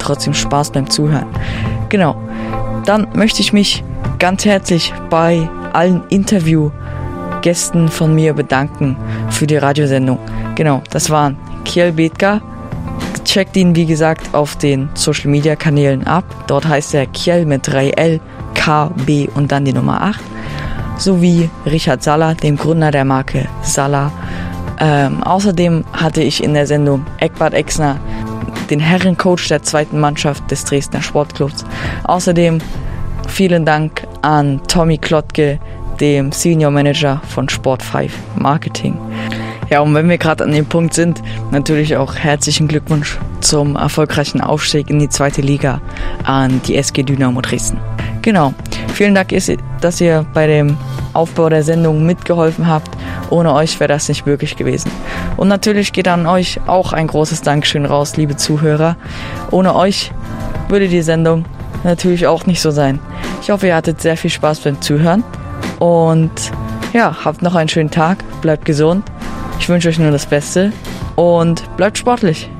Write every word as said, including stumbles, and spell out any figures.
trotzdem Spaß beim Zuhören. Genau. Dann möchte ich mich ganz herzlich bei allen Interviewgästen von mir bedanken für die Radiosendung. Genau, das waren Kjell Bethke. Checkt ihn, wie gesagt, auf den Social Media Kanälen ab. Dort heißt er Kjell mit drei L, K, B und dann die Nummer acht. Sowie Richard Saller, dem Gründer der Marke Saller. Ähm, außerdem hatte ich in der Sendung Eckbart Exner, den Herrencoach der zweiten Mannschaft des Dresdner Sportclubs. Außerdem vielen Dank an Tommy Klottke, dem Senior Manager von Sport fünf Marketing. Ja, und wenn wir gerade an dem Punkt sind, natürlich auch herzlichen Glückwunsch zum erfolgreichen Aufstieg in die zweite Liga an die S G Dynamo Dresden. Genau, vielen Dank, dass ihr bei dem Aufbau der Sendung mitgeholfen habt. Ohne euch wäre das nicht möglich gewesen. Und natürlich geht an euch auch ein großes Dankeschön raus, liebe Zuhörer. Ohne euch würde die Sendung natürlich auch nicht so sein. Ich hoffe, ihr hattet sehr viel Spaß beim Zuhören. Und ja, habt noch einen schönen Tag, bleibt gesund. Ich wünsche euch nur das Beste und bleibt sportlich.